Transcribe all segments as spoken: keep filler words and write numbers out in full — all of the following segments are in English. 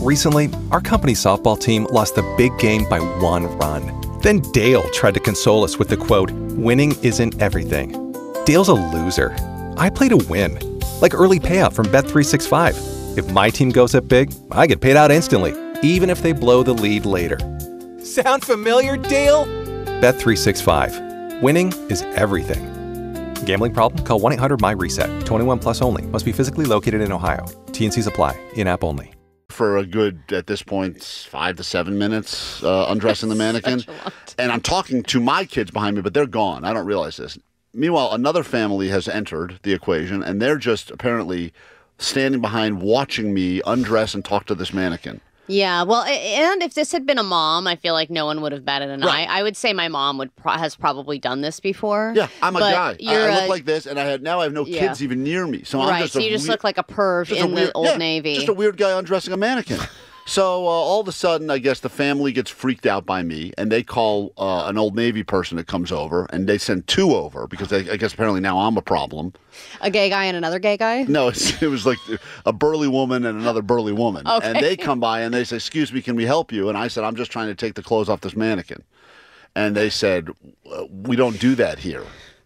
Recently, our company's softball team lost the big game by one run. Then Dale tried to console us with the quote, "Winning isn't everything." Dale's a loser. I play to win, like early payout from Bet three sixty-five. If my team goes up big, I get paid out instantly, even if they blow the lead later. Sound familiar, Dale? Bet three sixty-five. Winning is everything. Gambling problem? Call one eight hundred M Y reset. twenty-one plus only. Must be physically located in Ohio. T and Cs apply. In-app only. For a good, at this point, five to seven minutes uh, undressing the mannequin. And I'm talking to my kids behind me, but they're gone. I don't realize this. Meanwhile, another family has entered the equation, and they're just apparently standing behind watching me undress and talk to this mannequin. Yeah, well, and if this had been a mom, I feel like no one would have batted an Right. eye. I would say my mom would pro- has probably done this before. Yeah, I'm a but guy. I, You're I look a, like this, and I had now I have no Yeah. kids even near me. So I'm right, just so a you just weird- look like a perv just a in weird- the Old yeah, Navy. Just a weird guy undressing a mannequin. So uh, all of a sudden, I guess the family gets freaked out by me, and they call uh, an Old Navy person that comes over, and they send two over because they, I guess apparently now I'm a problem. A gay guy and another gay guy? No, it's, it was like a burly woman and another burly woman. Okay. And they come by and they say, "Excuse me, can we help you?" And I said, "I'm just trying to take the clothes off this mannequin." And they said, "We don't do that here."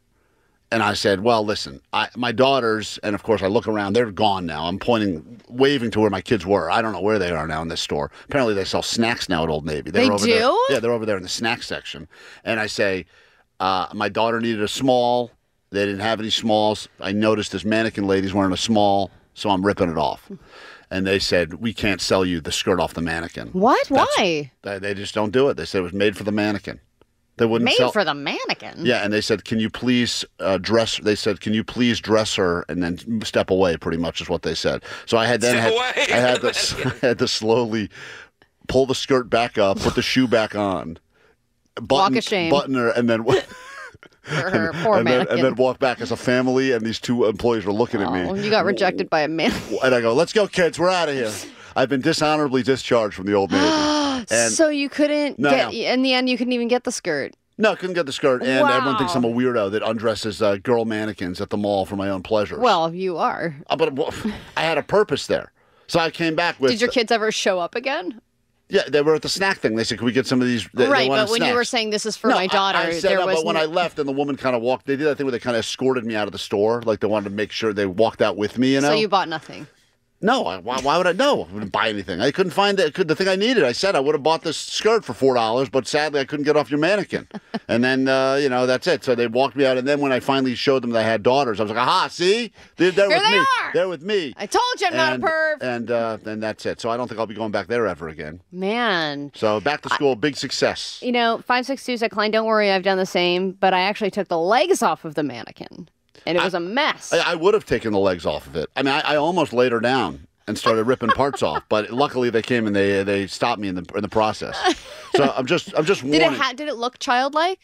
And I said, "Well, listen, I, my daughters," and of course I look around, they're gone now. I'm pointing, waving to where my kids were. I don't know where they are now in this store. Apparently they sell snacks now at Old Navy. They were over do? There. Yeah, they're over there in the snack section. And I say, uh, my daughter needed a small. They didn't have any smalls. I noticed this mannequin lady's wearing a small, so I'm ripping it off. And they said, "We can't sell you the skirt off the mannequin." What? That's- Why? They, they just don't do it. They said it was made for the mannequin. They wouldn't Made sell. for the mannequin? Yeah, and they said, "Can you please uh, dress?" They said, "Can you please dress her and then step away?" Pretty much is what they said. So I had then Step had, away. I had to I had to slowly pull the skirt back up, put the shoe back on, button, Walk of shame. button her, and then For her poor and then, mannequin. and then walk back as a family. And these two employees were looking at Oh, me. you got rejected by a man. And I go, "Let's go, kids. We're out of here." I've been dishonorably discharged from the Old Navy. And So you couldn't No, get, no. in the end, you couldn't even get the skirt. no, I couldn't get the skirt, and everyone thinks Wow. I'm a weirdo that undresses uh, girl mannequins at the mall for my own pleasure. Well, you are. Uh, but well, I had a purpose there. So I came back with. Did your kids ever show up again? Yeah, they were at the snack thing. They said, "Can we get some of these?" They, right, they wanted but when you were snacks. saying this is for No, my daughter, I, I said, there no, was but when no- I left and the woman kind of walked, they did that thing where they kind of escorted me out of the store. Like they wanted to make sure they walked out with me, you know? So you bought nothing. No, I, why, why would I? No, I wouldn't buy anything. I couldn't find the, the thing I needed. I said I would have bought this skirt for four dollars, but sadly I couldn't get off your mannequin. And then, uh, you know, that's it. So they walked me out. And then when I finally showed them that I had daughters, I was like, "Aha, see? They're, they're Here with they me. are. They're with me." I told you I'm not a and, perv. And, uh, and that's it. So I don't think I'll be going back there ever again. Man. So back to school, big success. You know, five six two said, "Klein, don't worry, I've done the same, but I actually took the legs off of the mannequin, and it was a mess." I, I would have taken the legs off of it. I mean, I, I almost laid her down and started ripping parts off, but luckily they came and they they stopped me in the in the process. So I'm just I'm just Did warning. it ha- did it look childlike?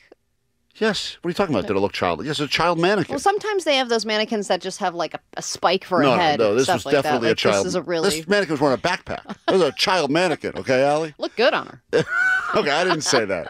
Yes. What are you talking about? Did it look childlike? Yes, it's a child mannequin. Well, sometimes they have those mannequins that just have like a, a spike for no, a head. no, no. and This stuff was like that. definitely Like, a child. This is a really This mannequin was wearing a backpack. This was a child mannequin. Okay, Allie? look good on her. Okay, I didn't say that.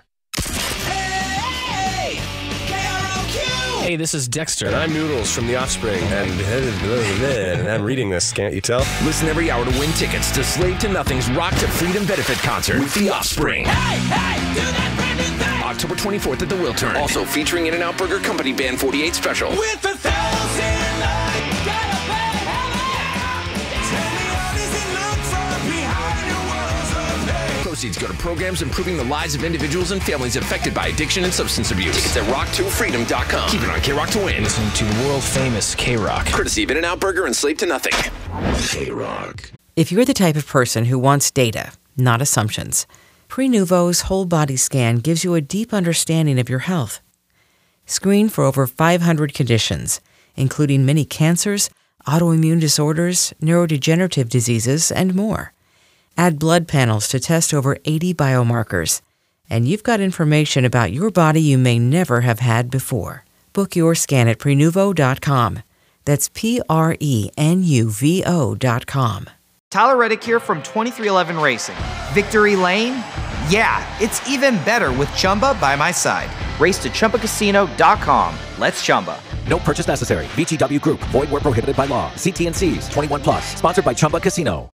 Hey, this is Dexter. And I'm Noodles from The Offspring. And, and I'm reading this, can't you tell? Listen every hour to win tickets to Slave to Nothing's Rock to Freedom benefit concert with The Offspring. Hey, hey, do that brand new thing. October twenty-fourth at the Wiltern. Also featuring In-N-Out Burger Company Band forty-eight Special. With a thousand lights, gotta pay hell. Tell me how does it look from behind your walls of hate? Proceeds go to programs improving the lives of individuals and families affected by addiction and substance abuse. Tickets at rock to freedom dot com. Keep it on K-Rock to win. Listen to world-famous K-Rock. Courtesy of In-N-Out Burger and Slave to Nothing. K-Rock. If you're the type of person who wants data, not assumptions, Prenuvo's whole body scan gives you a deep understanding of your health. Screen for over five hundred conditions, including many cancers, autoimmune disorders, neurodegenerative diseases, and more. Add blood panels to test over eighty biomarkers, and you've got information about your body you may never have had before. Book your scan at Prenuvo dot com. That's P R E N U V O dot com. Tyler Reddick here from twenty-three eleven Racing. Victory Lane? Yeah, it's even better with Chumba by my side. Race to Chumba Casino dot com. Let's Chumba. No purchase necessary. V G W Group. Void where prohibited by law. See T and C's. twenty-one plus. Sponsored by Chumba Casino.